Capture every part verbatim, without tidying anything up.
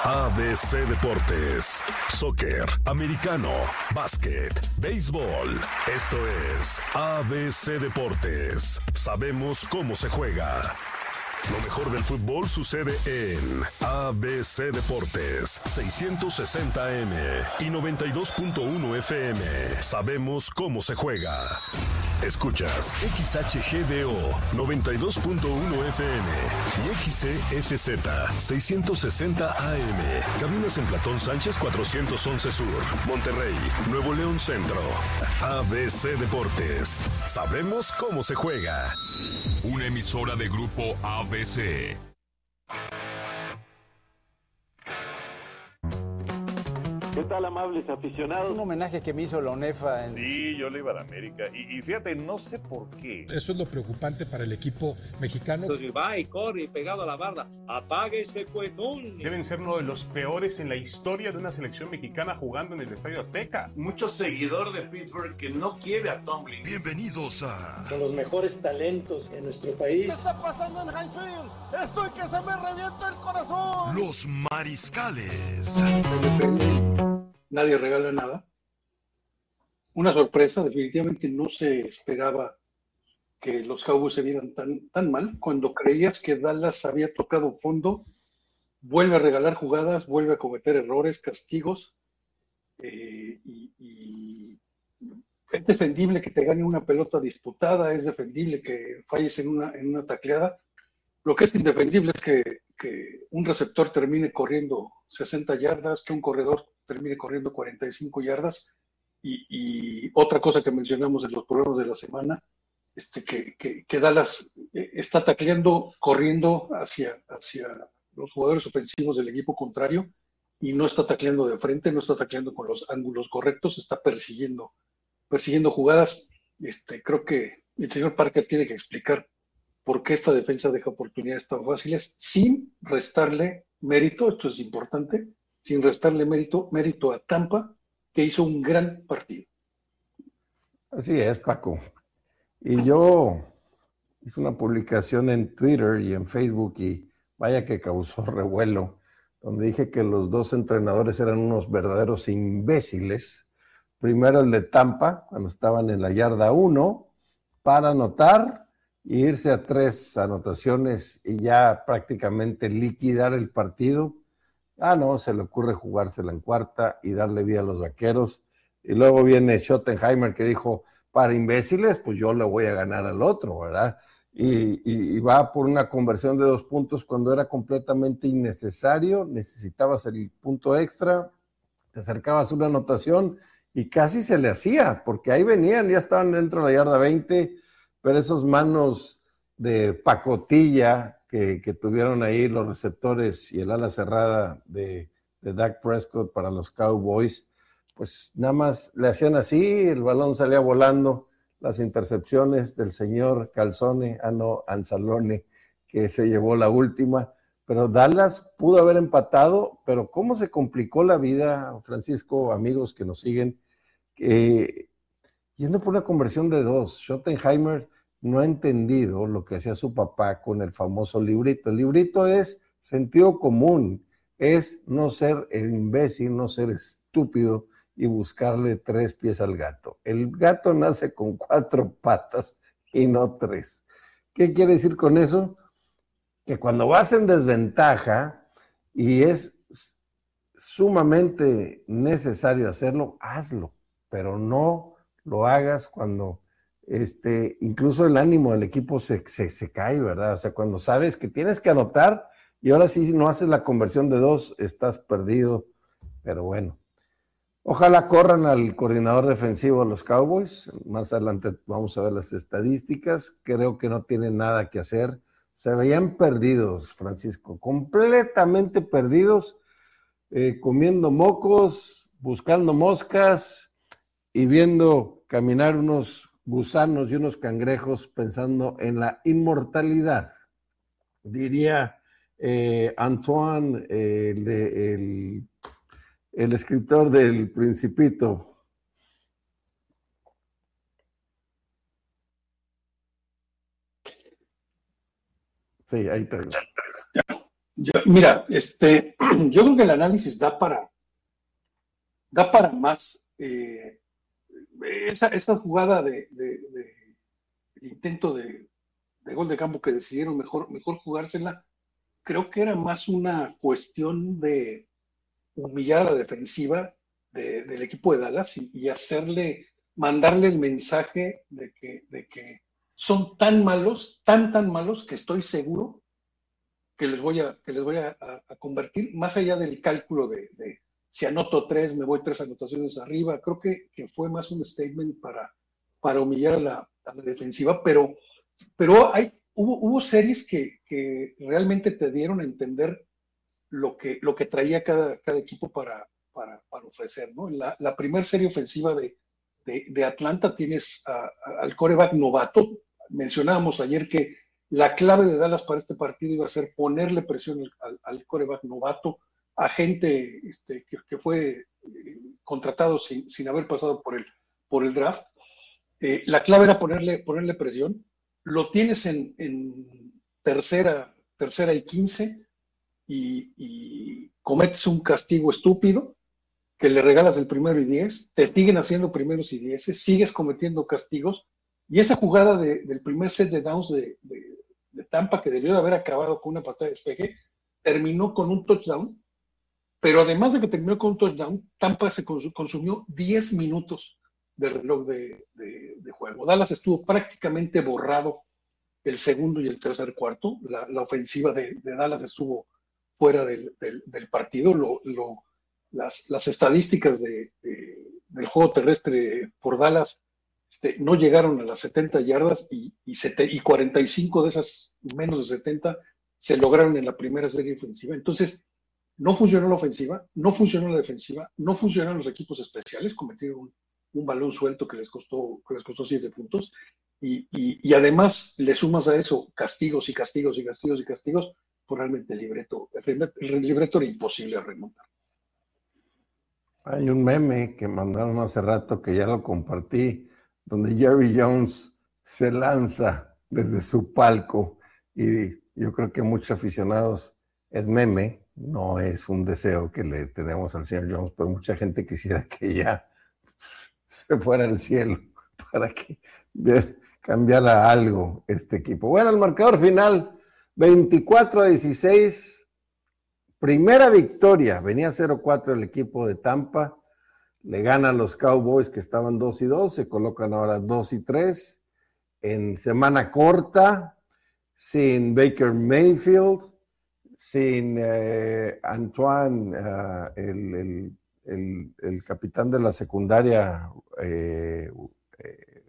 A B C Deportes, soccer, americano, básquet, béisbol. Esto es A B C Deportes. Sabemos cómo se juega. Lo mejor del fútbol sucede en A B C Deportes, seiscientos sesenta A M y noventa y dos punto uno F M. Sabemos cómo se juega. Escuchas X H G D O noventa y dos punto uno F M y X C S Z seiscientos sesenta A M. Cabinas en Platón Sánchez cuatrocientos once Sur, Monterrey, Nuevo León Centro. A B C Deportes. Sabemos cómo se juega. Una emisora de Grupo A B C. ¿Qué tal, amables aficionados? Un homenaje que me hizo la UNEFA. En... Sí, yo le iba a la América. Y, y fíjate, no sé por qué. Eso es lo preocupante para el equipo mexicano. Entonces va y corre pegado a la barda. Apague ese cuetón. Deben ser uno de los peores en la historia de una selección mexicana jugando en el Estadio Azteca. Mucho seguidor de Pittsburgh que no quiere a Tomlin. Bienvenidos a... Con los mejores talentos en nuestro país. ¿Qué está pasando en Highfield? Estoy que se me revienta el corazón. Los mariscales. Nadie regala nada. Una sorpresa, definitivamente no se esperaba que los Cowboys se vieran tan, tan mal. Cuando creías que Dallas había tocado fondo, vuelve a regalar jugadas, vuelve a cometer errores, castigos, eh, y, y es defendible que te gane una pelota disputada, es defendible que falles en una, en una tacleada. Lo que es indefendible es que, que un receptor termine corriendo sesenta yardas, que un corredor termine corriendo cuarenta y cinco yardas, y, y otra cosa que mencionamos en los programas de la semana, este, que, que, que Dallas está tacleando, corriendo hacia, hacia los jugadores ofensivos del equipo contrario, y no está tacleando de frente, no está tacleando con los ángulos correctos, está persiguiendo, persiguiendo jugadas. Este, creo que el señor Parker tiene que explicar por qué esta defensa deja oportunidades tan fáciles, sin restarle mérito, esto es importante, sin restarle mérito, mérito a Tampa, que hizo un gran partido. Así es, Paco. Y yo hice una publicación en Twitter y en Facebook, y vaya que causó revuelo, donde dije que los dos entrenadores eran unos verdaderos imbéciles. Primero el de Tampa, cuando estaban en la yarda uno, para anotar e irse a tres anotaciones y ya prácticamente liquidar el partido. Ah, no, se le ocurre jugársela en cuarta y darle vida a los Vaqueros. Y luego viene Schottenheimer que dijo, para imbéciles, pues yo le voy a ganar al otro, ¿verdad? Y, y, y va por una conversión de dos puntos cuando era completamente innecesario, necesitabas el punto extra, te acercabas a una anotación y casi se le hacía, porque ahí venían, ya estaban dentro de la yarda veinte, pero esos manos de pacotilla que, que tuvieron ahí los receptores y el ala cerrada de, de Dak Prescott para los Cowboys, pues nada más le hacían así, el balón salía volando, las intercepciones del señor Calzone, ah no, Anzalone, que se llevó la última, pero Dallas pudo haber empatado, pero cómo se complicó la vida, Francisco, amigos que nos siguen, eh, yendo por una conversión de dos. Schottenheimer no ha entendido lo que hacía su papá con el famoso librito. El librito es sentido común, es no ser imbécil, no ser estúpido y buscarle tres pies al gato. El gato nace con cuatro patas y no tres. ¿Qué quiere decir con eso? Que cuando vas en desventaja y es sumamente necesario hacerlo, hazlo, pero no lo hagas cuando este, incluso el ánimo del equipo se, se, se cae, ¿verdad? O sea, cuando sabes que tienes que anotar y ahora sí no haces la conversión de dos, estás perdido. Pero bueno, ojalá corran al coordinador defensivo de los Cowboys. Más adelante vamos a ver las estadísticas. Creo que no tienen nada que hacer. Se veían perdidos, Francisco, completamente perdidos, eh, comiendo mocos, buscando moscas y viendo caminar unos gusanos y unos cangrejos pensando en la inmortalidad. Diría eh, Antoine, eh, el, el, el escritor del Principito. Sí, ahí está. Yo, mira, este, yo creo que el análisis da para, da para más. Eh, esa, esa jugada de, de, de intento de, de gol de campo que decidieron mejor, mejor jugársela, creo que era más una cuestión de humillar a la defensiva de, del equipo de Dallas y, y hacerle, mandarle el mensaje de que, de que son tan malos, tan, tan malos, que estoy seguro que les voy a, que les voy a, a, a convertir, más allá del cálculo de, de si anoto tres, me voy tres anotaciones arriba. Creo que, que fue más un statement para, para humillar a la, a la defensiva, pero, pero hay, hubo, hubo series que, que realmente te dieron a entender lo que, lo que traía cada, cada equipo para, para, para ofrecer, ¿no? La, la primera serie ofensiva de, de, de Atlanta tienes a, a, al quarterback novato. Mencionábamos ayer que la clave de Dallas para este partido iba a ser ponerle presión al, al quarterback novato, a gente este, que, que fue eh, contratado sin, sin haber pasado por el, por el draft. Eh, la clave era ponerle, ponerle presión. Lo tienes en, en tercera, tercera y quince y, y cometes un castigo estúpido que le regalas el primero y diez, te siguen haciendo primeros y dieces, sigues cometiendo castigos, y esa jugada de, del primer set de downs de, de, de Tampa, que debió de haber acabado con una patada de despeje, terminó con un touchdown. Pero además de que terminó con un touchdown, Tampa se consumió diez minutos de reloj de, de, de juego. Dallas estuvo prácticamente borrado el segundo y el tercer cuarto. La, la ofensiva de, de Dallas estuvo fuera del, del, del partido. Lo, lo, las, las estadísticas de, de, del juego terrestre por Dallas este, no llegaron a las setenta yardas y, y, sete, y cuarenta y cinco de esas, menos de setenta, se lograron en la primera serie ofensiva. Entonces, no funcionó la ofensiva, no funcionó la defensiva, no funcionaron los equipos especiales, cometieron un, un balón suelto que les costó, que les costó siete puntos, y, y, y además le sumas a eso castigos y castigos y castigos y castigos, pues realmente el libreto, el libreto era imposible a remontar. Hay un meme que mandaron hace rato que ya lo compartí, donde Jerry Jones se lanza desde su palco, y yo creo que muchos aficionados es meme. No es un deseo que le tenemos al señor Jones, pero mucha gente quisiera que ya se fuera al cielo para que cambiara algo este equipo. Bueno, el marcador final, veinticuatro a dieciséis, primera victoria, venía cero cuatro el equipo de Tampa, le gana a los Cowboys que estaban dos y dos, se colocan ahora dos y tres, en semana corta, sin Baker Mayfield, sin eh, Antoine, uh, el, el, el, el capitán de la secundaria, eh, eh,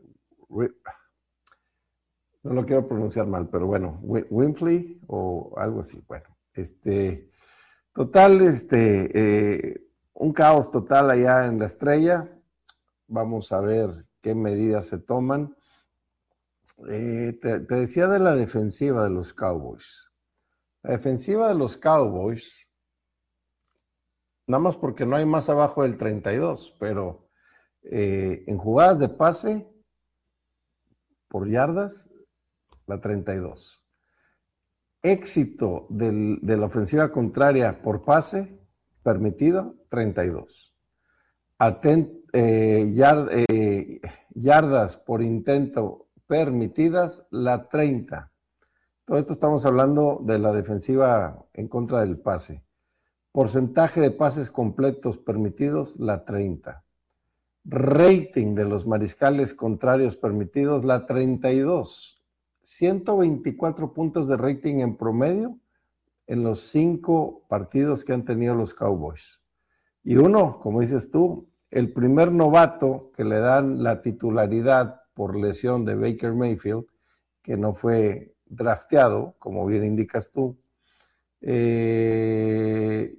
no lo quiero pronunciar mal, pero bueno, Winfrey o algo así. Bueno, este, total, este, eh, un caos total allá en la Estrella. Vamos a ver qué medidas se toman. Eh, te, te decía de la defensiva de los Cowboys. La defensiva de los Cowboys, nada más porque no hay más abajo del treinta y dos, pero eh, en jugadas de pase por yardas, la treinta y dos. Éxito del, de la ofensiva contraria por pase permitido, treinta y dos. Atent, eh, yard, eh, yardas por intento permitidas, la treinta. Todo esto estamos hablando de la defensiva en contra del pase. Porcentaje de pases completos permitidos, la treinta. Rating de los mariscales contrarios permitidos, la treinta y dos. ciento veinticuatro puntos de rating en promedio en los cinco partidos que han tenido los Cowboys. Y uno, como dices tú, el primer novato que le dan la titularidad por lesión de Baker Mayfield, que no fue drafteado, como bien indicas tú, eh,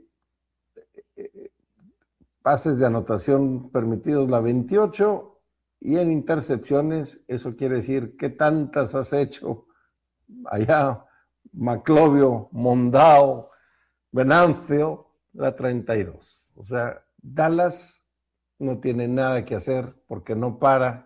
pases de anotación permitidos la veintiocho, y en intercepciones, eso quiere decir qué tantas has hecho allá, Maclovio, Mondao, Venancio, la treinta y dos. O sea, Dallas no tiene nada que hacer porque no para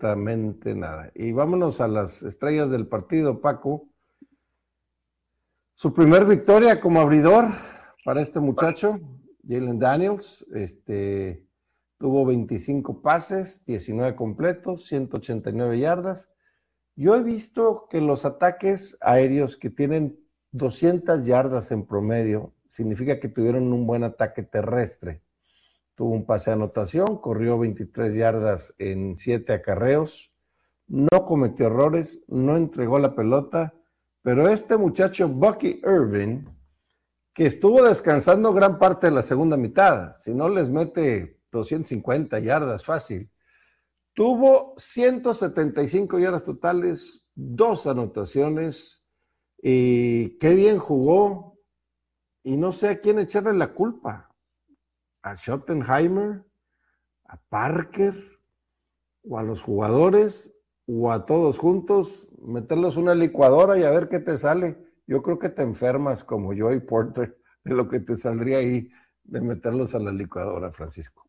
absolutamente nada. Y vámonos a las estrellas del partido, Paco. Su primer victoria como abridor para este muchacho, Jalen Daniels, este, tuvo veinticinco pases, diecinueve completos, ciento ochenta y nueve yardas. Yo he visto que los ataques aéreos que tienen doscientas yardas en promedio, significa que tuvieron un buen ataque terrestre. Tuvo un pase de anotación, corrió veintitrés yardas en siete acarreos, no cometió errores, no entregó la pelota, pero este muchacho Bucky Irving, que estuvo descansando gran parte de la segunda mitad, si no les mete doscientas cincuenta yardas fácil, tuvo ciento setenta y cinco yardas totales, dos anotaciones, y qué bien jugó, y no sé a quién echarle la culpa, a Schottenheimer, a Parker, o a los jugadores, o a todos juntos, meterlos en una licuadora y a ver qué te sale. Yo creo que te enfermas como Joey Porter de lo que te saldría ahí de meterlos a la licuadora, Francisco.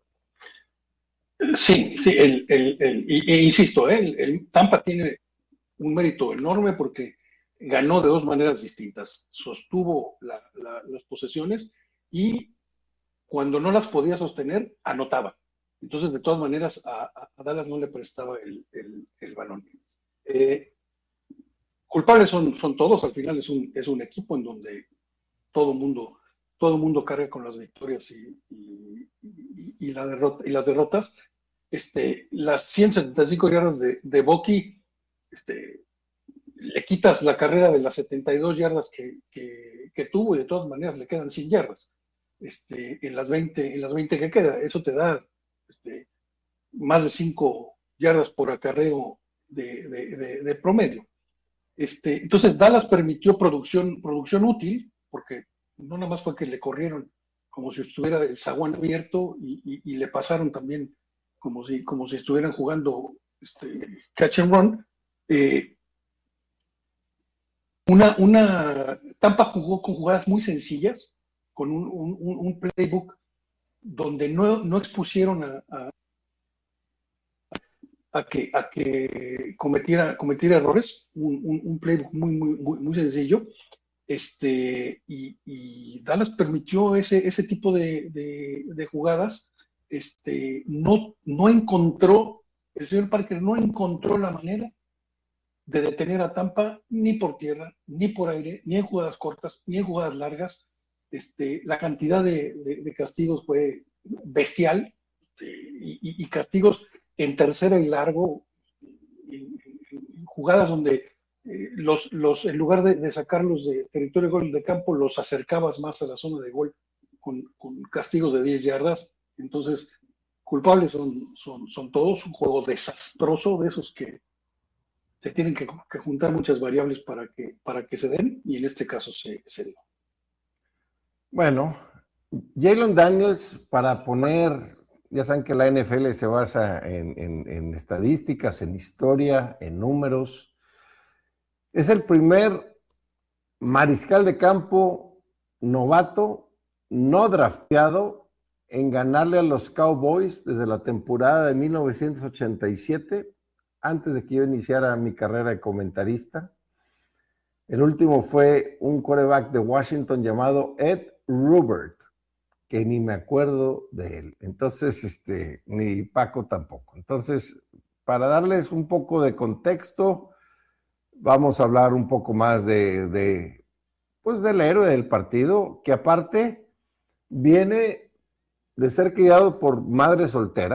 Sí, sí, el, el, el, y, e insisto, ¿eh? el, el Tampa tiene un mérito enorme porque ganó de dos maneras distintas. Sostuvo la, la, las posesiones y cuando no las podía sostener, anotaba. Entonces, de todas maneras, a, a Dallas no le prestaba el, el, el balón. Eh, culpables son, son todos, al final es un, es un equipo en donde todo mundo, todo mundo carga con las victorias y, y, y, y, la derrota, y las derrotas. Este, las ciento setenta y cinco yardas de, de Bucky, este, le quitas la carrera de las setenta y dos yardas que, que, que tuvo y de todas maneras le quedan cien yardas este, en, las veinte, en las veinte que queda. Eso te da este, más de cinco yardas por acarreo de, de, de, de promedio. Este, entonces Dallas permitió producción, producción útil, porque no nada más fue que le corrieron como si estuviera el zaguán abierto y, y, y le pasaron también como si, como si estuvieran jugando este, catch and run. Eh, una, una Tampa jugó con jugadas muy sencillas, con un, un, un playbook donde no, no expusieron a, a, a, que, a que cometiera, cometiera errores, un, un, un playbook muy, muy, muy, muy sencillo, este, y, y Dallas permitió ese, ese tipo de, de, de jugadas. Este, no, no encontró, el señor Parker no encontró la manera de detener a Tampa ni por tierra, ni por aire, ni en jugadas cortas, ni en jugadas largas. Este, la cantidad de, de, de castigos fue bestial, y, y castigos en tercera y largo, en, en jugadas donde eh, los, los, en lugar de, de sacarlos de territorio de gol de campo, los acercabas más a la zona de gol con, con castigos de diez yardas. Entonces, culpables son, son, son todos. Un juego desastroso, de esos que se tienen que, que juntar muchas variables para que, para que se den, y en este caso se, se dio. Bueno, Jalen Daniels, para poner, ya saben que la N F L se basa en, en, en estadísticas, en historia, en números. Es el primer mariscal de campo novato, no drafteado, en ganarle a los Cowboys desde la temporada de mil novecientos ochenta y siete, antes de que yo iniciara mi carrera de comentarista. El último fue un quarterback de Washington llamado Ed Rubert, que ni me acuerdo de él. Entonces, este, ni Paco tampoco. Entonces, para darles un poco de contexto, vamos a hablar un poco más de, de pues del héroe del partido, que aparte viene de ser criado por madre soltera.